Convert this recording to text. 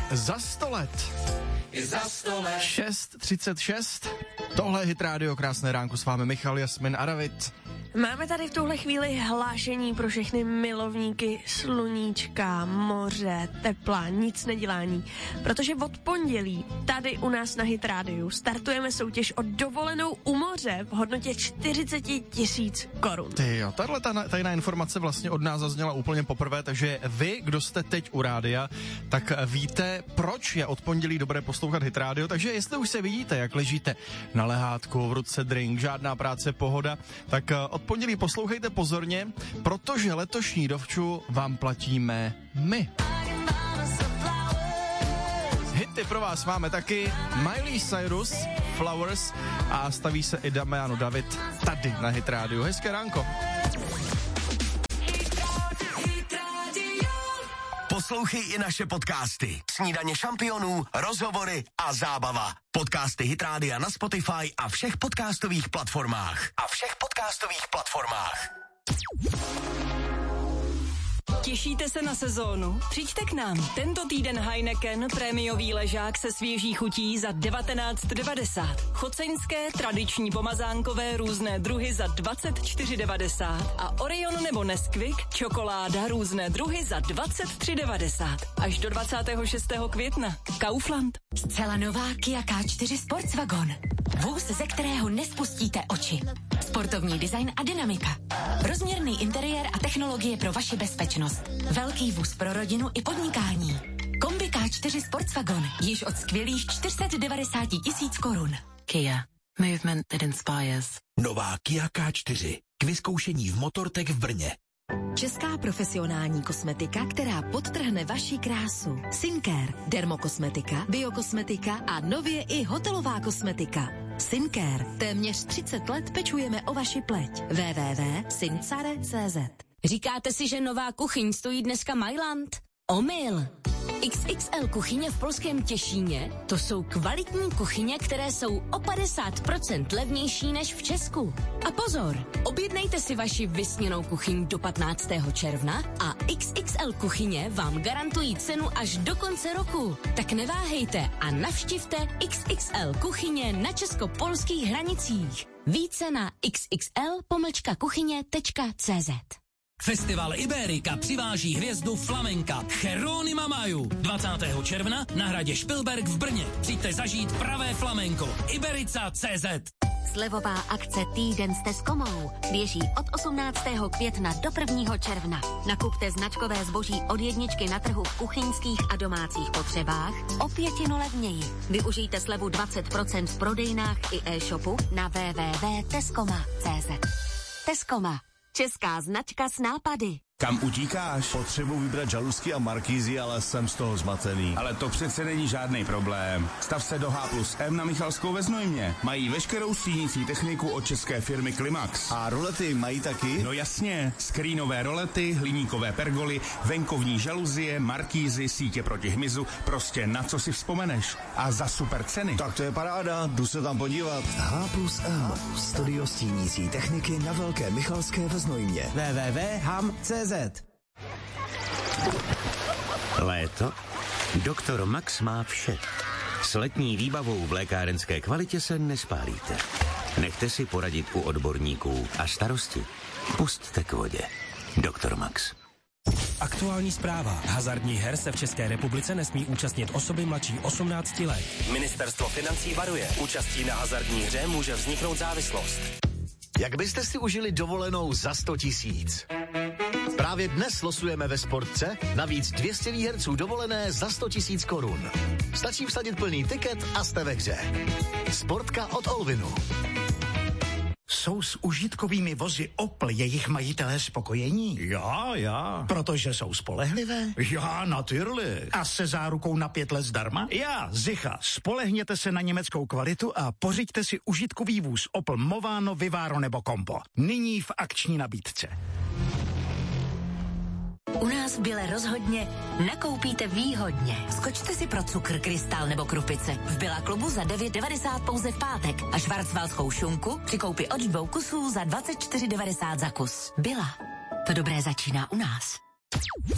za 100 let. 6:36. Tohle je Hit Radio, krásné ránko, s vámi Michal, Jasmin a David. Máme tady v tuhle chvíli hlášení pro všechny milovníky sluníčka, moře, tepla, nic nedělání. Protože od pondělí tady u nás na Hit Radio startujeme soutěž o dovolenou u moře v hodnotě 40 000 korun. Ty jo, tahle tajná informace vlastně od nás zazněla úplně poprvé, takže vy, kdo jste teď u rádia, tak víte, proč je od pondělí dobré poslouchat Hit Radio, takže jestli už se vidíte, jak ležíte na lehátku, v ruce drink, žádná práce, pohoda, tak od pondělí poslouchejte pozorně, protože letošní dovču vám platíme my. Hity pro vás máme taky Miley Cyrus, Flowers a staví se i Damiano David tady na Hit Radio. Hezké ránko. Poslouchej i naše podcasty. Snídaně šampionů, rozhovory a zábava. Podcasty Hit Rádia na Spotify a všech podcastových platformách. Těšíte se na sezónu? Přijďte k nám. Tento týden Heineken, prémiový ležák se svěží chutí za 19,90. Choceňské, tradiční pomazánkové různé druhy za 24,90. A Orion nebo Nesquik, čokoláda různé druhy za 23,90. Až do 26. května. Kaufland. Zcela nová Kia K4 Sportswagon. Vůz, ze kterého nespustíte oči. Sportovní design a dynamika. Rozměrný interiér a technologie pro vaši bezpečnost. Velký vůz pro rodinu i podnikání. Kombi K4 Sportswagon. Již od skvělých 490 000 korun. Kia. Movement that inspires. Nová Kia K4. K vyzkoušení v Motortech v Brně. Česká profesionální kosmetika, která podtrhne vaši krásu. Syncare, dermokosmetika, biokosmetika a nově i hotelová kosmetika. Syncare. Téměř 30 let pečujeme o vaši pleť. www.syncare.cz. Říkáte si, že nová kuchyň stojí dneska Mailand? Omyl. XXL kuchyně v polském Těšíně, to jsou kvalitní kuchyně, které jsou o 50% levnější než v Česku. A pozor, objednejte si vaši vysněnou kuchyň do 15. června a XXL kuchyně vám garantují cenu až do konce roku. Tak neváhejte a navštivte XXL kuchyně na česko-polských hranicích. Více na xxl-kuchyně.cz. Festival Iberika přiváží hvězdu flamenka Jeronima Maju 20. června na hradě Špilberk v Brně. Přijďte zažít pravé flamenko. Iberica.cz. Slevová akce Týden s Tescomou běží od 18. května do 1. června. Nakupte značkové zboží od jedničky na trhu v kuchyňských a domácích potřebách o 1/5 levněji. Využijte slevu 20% v prodejnách i e-shopu na www.tescoma.cz. Tescoma. Česká značka s nápady. Kam utíkáš? Potřebuji vybrat žaluzky a markízy, ale jsem z toho zmatený. Ale to přece není žádný problém. Stav se do H+M na Michalskou ve Znojmě. Mají veškerou stínící techniku od české firmy Klimax. A rolety mají taky? No jasně. Skrínové rolety, hliníkové pergoly, venkovní žaluzie, markízy, sítě proti hmyzu, prostě na co si vzpomeneš. A za super ceny. Tak to je paráda, jdu se tam podívat. H+M. Studio stínící techniky na Velké Michalské ve Znojmě. www.ham.cz. Léto? Doktor Max má vše. S letní výbavou v lékárenské kvalitě se nespálíte. Nechte si poradit u odborníků a starosti pusťte k vodě. Doktor Max. Aktuální zpráva. Hazardních her se v České republice nesmí účastnit osoby mladší 18 let. Ministerstvo financí varuje. Účastí na hazardní hře může vzniknout závislost. Jak byste si užili dovolenou za 100 000? Právě dnes losujeme ve Sportce navíc 200 výherců dovolené za 100 000 korun. Stačí vsadit plný tiket a jste ve hře. Sportka od Olvinu. Jsou s užitkovými vozy Opel jejich majitelé spokojení? Já. Protože jsou spolehlivé? Já, natürlich. A se zárukou na 5 let zdarma? Já, sicher. Spolehněte se na německou kvalitu a pořiďte si užitkový vůz Opel Movano, Vivaro nebo Compo. Nyní v akční nabídce. U nás v Bile rozhodně nakoupíte výhodně. Skočte si pro cukr, krystal nebo krupice. V Billa klubu za 9,90 pouze v pátek. A švarcvalskou šunku při koupi od 2 kusů za 24,90 za kus. Billa. To dobré začíná u nás.